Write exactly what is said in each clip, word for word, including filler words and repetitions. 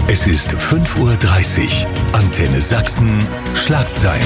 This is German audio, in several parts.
Es ist fünf Uhr dreißig. Antenne Sachsen, Schlagzeilen.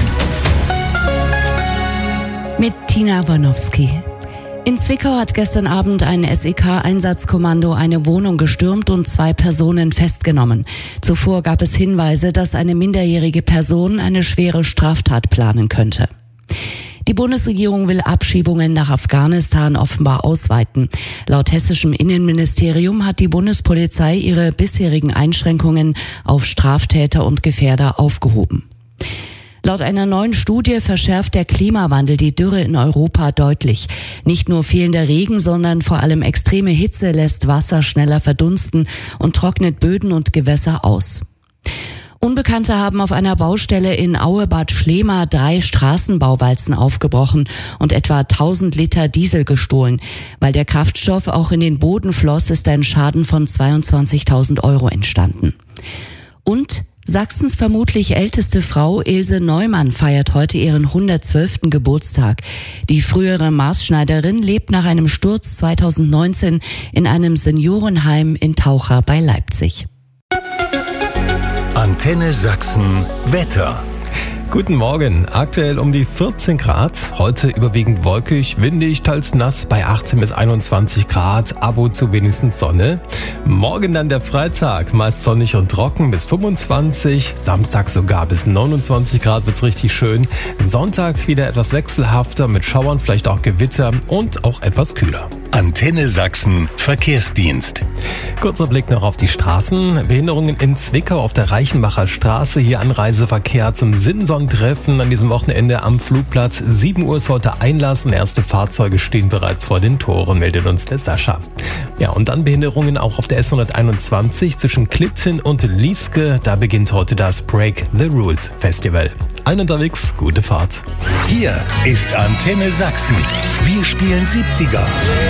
Mit Tina Bornowski. In Zwickau hat gestern Abend ein S E K-Einsatzkommando eine Wohnung gestürmt und zwei Personen festgenommen. Zuvor gab es Hinweise, dass eine minderjährige Person eine schwere Straftat planen könnte. Die Bundesregierung will Abschiebungen nach Afghanistan offenbar ausweiten. Laut hessischem Innenministerium hat die Bundespolizei ihre bisherigen Einschränkungen auf Straftäter und Gefährder aufgehoben. Laut einer neuen Studie verschärft der Klimawandel die Dürre in Europa deutlich. Nicht nur fehlender Regen, sondern vor allem extreme Hitze lässt Wasser schneller verdunsten und trocknet Böden und Gewässer aus. Unbekannte haben auf einer Baustelle in Aue-Bad Schlema drei Straßenbauwalzen aufgebrochen und etwa tausend Liter Diesel gestohlen. Weil der Kraftstoff auch in den Boden floss, ist ein Schaden von zweiundzwanzigtausend Euro entstanden. Und Sachsens vermutlich älteste Frau Ilse Neumann feiert heute ihren hundertzwölften Geburtstag. Die frühere Maßschneiderin lebt nach einem Sturz zweitausendneunzehn in einem Seniorenheim in Taucher bei Leipzig. Antenne Sachsen, Wetter. Guten Morgen. Aktuell um die vierzehn Grad. Heute überwiegend wolkig, windig, teils nass bei achtzehn bis einundzwanzig Grad. Ab und zu wenigstens Sonne. Morgen dann der Freitag. Meist sonnig und trocken bis fünfundzwanzig. Samstag sogar bis neunundzwanzig Grad wird's richtig schön. Sonntag wieder etwas wechselhafter mit Schauern, vielleicht auch Gewitter und auch etwas kühler. Antenne Sachsen, Verkehrsdienst. Kurzer Blick noch auf die Straßen. Behinderungen in Zwickau auf der Reichenbacher Straße. Hier Anreiseverkehr zum Simson-Treffen an diesem Wochenende am Flugplatz. sieben Uhr ist heute Einlass und erste Fahrzeuge stehen bereits vor den Toren, meldet uns der Sascha. Ja, und dann Behinderungen auch auf der S hunderteinundzwanzig zwischen Klitten und Lieske. Da beginnt heute das Break the Rules Festival. Allen unterwegs, gute Fahrt. Hier ist Antenne Sachsen. Wir spielen siebziger.